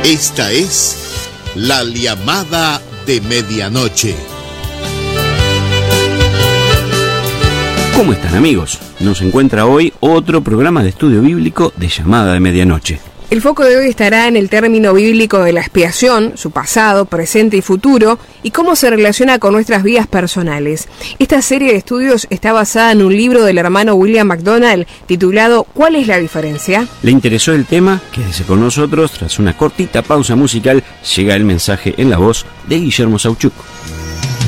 Esta es la llamada de medianoche. ¿Cómo están, amigos? Nos encuentra hoy otro programa de estudio bíblico de Llamada de Medianoche. El foco de hoy estará en el término bíblico de la expiación, su pasado, presente y futuro, y cómo se relaciona con nuestras vidas personales. Esta serie de estudios está basada en un libro del hermano William MacDonald titulado ¿Cuál es la diferencia? ¿Le interesó el tema? Quédese con nosotros. Tras una cortita pausa musical, llega el mensaje en la voz de Guillermo Sauchuk.